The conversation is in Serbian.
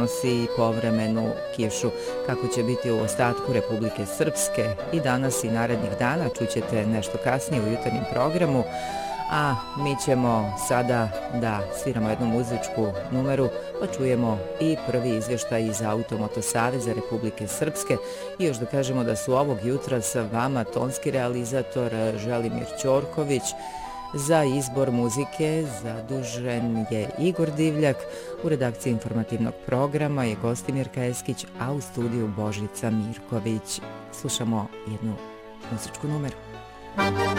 donosi povremenu kišu. Kako će biti u ostatku Republike Srpske i danas i narednih dana čućete nešto kasnije u jutarnjem programu, a mi ćemo sada da sviramo jednu muzičku numeru pa čujemo i prvi izvještaj iz Automoto Saveza Republike Srpske i još da kažemo da su ovog jutra sa vama tonski realizator Želimir Ćorković. Za izbor muzike zadužen je Igor Divljak, u redakciji informativnog programa je Gostimirka Eskić, a u studiju Božica Mirković. Slušamo jednu muzičku numeru.